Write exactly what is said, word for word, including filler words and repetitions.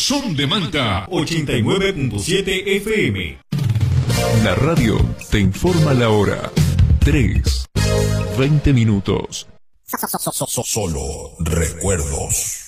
Son de Manta ochenta y nueve punto siete F M. La radio te informa la hora. tres, veinte minutos. Solo recuerdos.